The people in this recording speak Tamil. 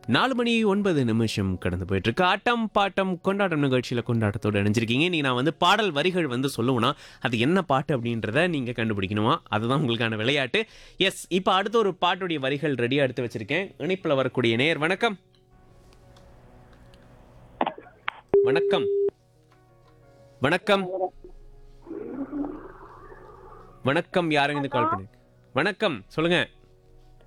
4:09 கடந்து போயிட்டு இருக்கு. ஆட்டம் பாட்டம் கொண்டாட்டம் நிகழ்ச்சியில கொண்டாட்டத்தோட இணைஞ்சிருக்கீங்க. நீ நான் வந்து பாடல் வரிகள் வந்து சொல்லுவேனா, அது என்ன பாட்டு அப்படின்றத நீங்க கண்டுபிடிக்கணுமா, அதுதான் உங்களுக்கான விளையாட்டு. எஸ், இப்போ அடுத்த ஒரு பாட்டுடைய வரிகள் ரெடியா எடுத்து வச்சிருக்கேன். இணைப்புல வரக்கூடிய நேயர் வணக்கம். வணக்கம். வணக்கம். வணக்கம். யாருங்க இருந்து கால் பண்ணி? வணக்கம், சொல்லுங்க.